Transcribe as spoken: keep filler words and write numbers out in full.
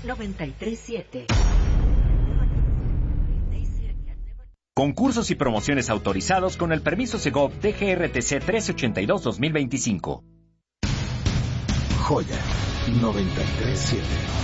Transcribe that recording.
noventa y tres siete. Concursos y promociones autorizados con el permiso Segov T G R T C trece ochenta y dos dos mil veinticinco. Joya noventa y tres siete.